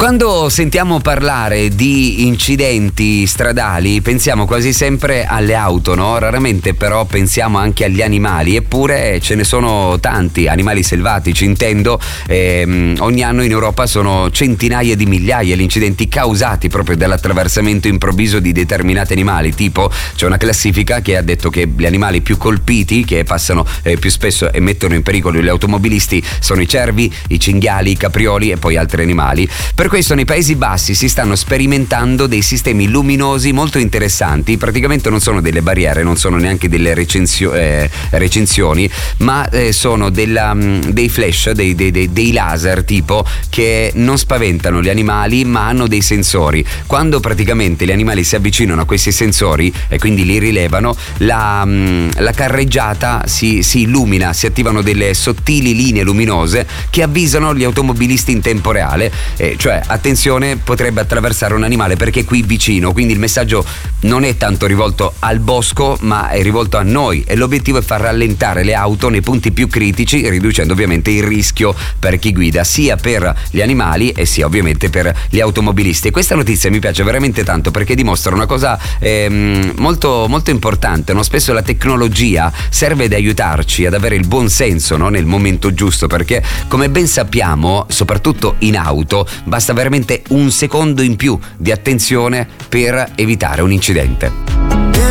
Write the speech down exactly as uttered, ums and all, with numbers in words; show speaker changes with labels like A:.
A: Quando sentiamo parlare di incidenti stradali pensiamo quasi sempre alle auto, no? Raramente però pensiamo anche agli animali, eppure ce ne sono tanti, animali selvatici intendo. Ehm, ogni anno in Europa sono centinaia di migliaia gli incidenti causati proprio dall'attraversamento improvviso di determinati animali. Tipo, c'è una classifica che ha detto che gli animali più colpiti, che passano eh, più spesso e mettono in pericolo gli automobilisti, sono i cervi, i cinghiali, i caprioli e poi altri animali. Per questo nei Paesi Bassi si stanno sperimentando dei sistemi luminosi molto interessanti. Praticamente non sono delle barriere, non sono neanche delle recensio- eh, recinzioni, ma eh, sono della, dei flash, dei, dei, dei, dei laser tipo, che non spaventano gli animali ma hanno dei sensori. Quando praticamente gli animali si avvicinano a questi sensori e quindi li rilevano, la, la carreggiata si, si illumina, si attivano delle sottili linee luminose che avvisano gli automobilisti in tempo reale, eh, cioè attenzione, potrebbe attraversare un animale perché è qui vicino. Quindi il messaggio non è tanto rivolto al bosco ma è rivolto a noi, e l'obiettivo è far rallentare le auto nei punti più critici, riducendo ovviamente il rischio per chi guida, sia per gli animali e sia ovviamente per gli automobilisti. E questa notizia mi piace veramente tanto perché dimostra una cosa ehm, molto, molto importante, no? Spesso la tecnologia serve ad aiutarci ad avere il buon senso, no? Nel momento giusto, perché come ben sappiamo, soprattutto in auto, basta veramente un secondo in più di attenzione per evitare un incidente.